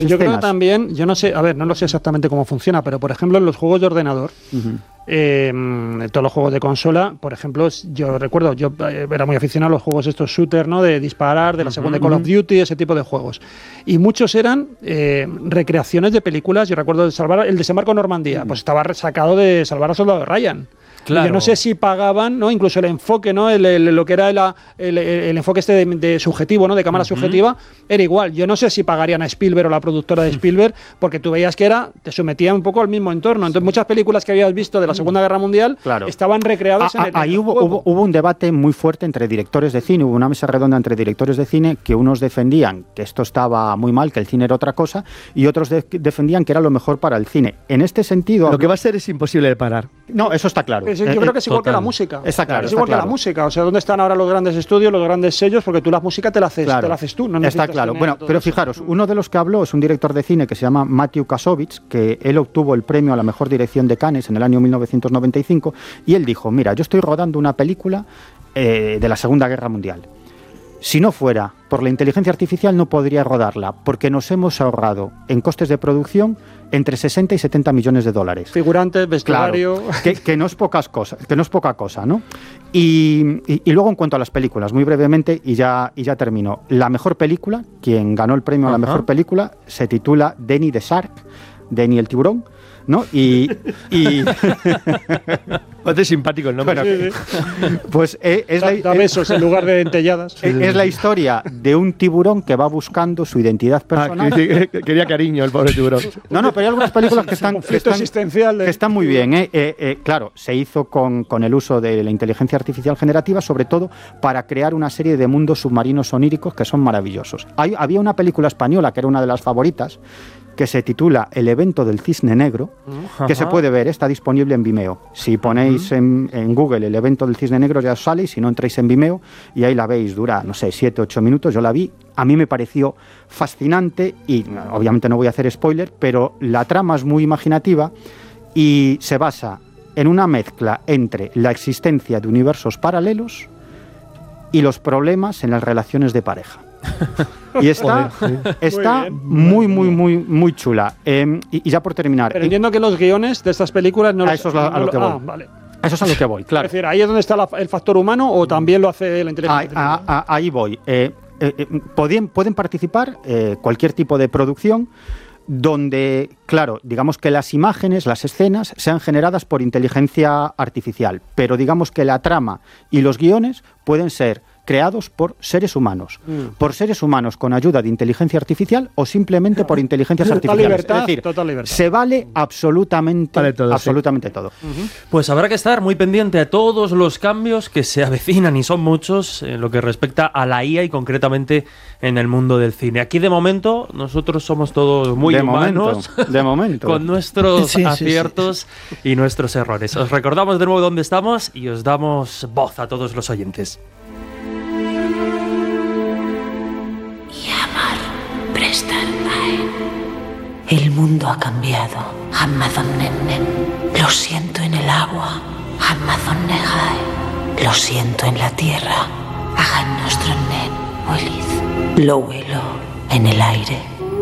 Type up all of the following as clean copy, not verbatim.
Yo creo que también, yo no sé, a ver, no lo sé exactamente cómo funciona, pero por ejemplo en los juegos de ordenador, todos los juegos de consola, por ejemplo, yo recuerdo, yo era muy aficionado a los juegos estos shooter, ¿no? De disparar, de la segunda Call of Duty, ese tipo de juegos. Y muchos eran recreaciones de películas. Yo recuerdo el desembarco en Normandía, pues estaba sacado de Salvar al Soldado Ryan. Claro. Yo no sé si pagaban, ¿no? Incluso el enfoque, ¿no? Lo que era el enfoque este de subjetivo, ¿no? De cámara subjetiva, era igual. Yo no sé si pagarían a Spielberg o la productora de Spielberg, porque tú veías que te sometía un poco al mismo entorno. Entonces, muchas películas que habías visto de la Segunda Guerra Mundial estaban recreadas en el ahí hubo un debate muy fuerte entre directores de cine, hubo una mesa redonda entre directores de cine que unos defendían que esto estaba muy mal, que el cine era otra cosa, y otros defendían que era lo mejor para el cine. En este sentido... Lo que va a ser es imposible de parar. No, eso está claro. Yo creo que es igual que la música. Está claro. Es igual que la música. O sea, ¿dónde están ahora los grandes estudios, los grandes sellos? Porque tú la música te la haces tú. No está claro. Bueno, pero fijaros, uno de los que habló es un director de cine que se llama Matthew Kassovitz, que él obtuvo el premio a la mejor dirección de Cannes en el año 1995, y él dijo, mira, yo estoy rodando una película de la Segunda Guerra Mundial. Si no fuera por la inteligencia artificial no podría rodarla, porque nos hemos ahorrado en costes de producción entre 60 y 70 millones de dólares. Figurantes, vestuario... Claro, que no es poca cosa, ¿no? Y luego en cuanto a las películas, muy brevemente, y ya termino. La mejor película, quien ganó el premio a la mejor película, se titula Denny the Shark, Denny el tiburón, ¿no? Bastante simpático el nombre. Bueno, pues da besos en lugar de dentelladas. Es la historia de un tiburón que va buscando su identidad personal. Quería cariño el pobre tiburón. No, pero hay algunas películas que están muy bien. Claro, se hizo con el uso de la inteligencia artificial generativa, sobre todo para crear una serie de mundos submarinos oníricos que son maravillosos. Había una película española que era una de las favoritas, que se titula El evento del cisne negro, que se puede ver, está disponible en Vimeo. Si ponéis en Google El evento del cisne negro ya os sale, y si no entráis en Vimeo y ahí la veis, dura, no sé, 7 o 8 minutos, yo la vi, a mí me pareció fascinante y obviamente no voy a hacer spoiler, pero la trama es muy imaginativa y se basa en una mezcla entre la existencia de universos paralelos y los problemas en las relaciones de pareja. Y está muy chula. Y ya por terminar... Pero entiendo que los guiones de estas películas no... Eso es a lo que voy. Vale. Eso es a lo que voy, claro. Es decir, ¿ahí es donde está el factor humano o también lo hace la inteligencia artificial? Ahí voy. Pueden participar cualquier tipo de producción donde, claro, digamos que las imágenes, las escenas sean generadas por inteligencia artificial, pero digamos que la trama y los guiones pueden ser creados por seres humanos con ayuda de inteligencia artificial o simplemente por inteligencias artificiales. Es decir, se vale absolutamente todo. Pues habrá que estar muy pendiente a todos los cambios que se avecinan, y son muchos, en lo que respecta a la IA y concretamente en el mundo del cine. Aquí de momento nosotros somos todos muy humanos, de momento. con nuestros aciertos y nuestros errores. Os recordamos de nuevo dónde estamos y os damos voz a todos los oyentes. El mundo ha cambiado. Lo siento en el agua. Lo siento en la tierra. Lo huelo en el aire.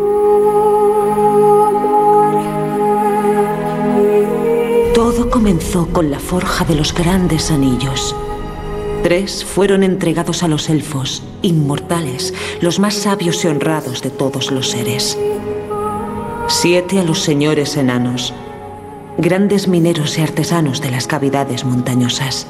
Todo comenzó con la forja de los grandes anillos. 3 fueron entregados a los elfos, inmortales, los más sabios y honrados de todos los seres. 7 a los señores enanos, grandes mineros y artesanos de las cavidades montañosas.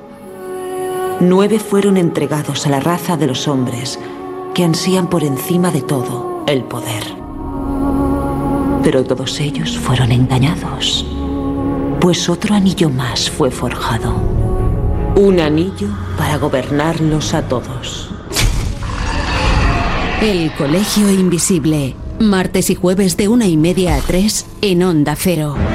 9 fueron entregados a la raza de los hombres, que ansían por encima de todo el poder. Pero todos ellos fueron engañados, pues otro anillo más fue forjado. Un anillo para gobernarlos a todos. El Colegio Invisible. Martes y jueves de 1:30 a 3 en Onda Cero.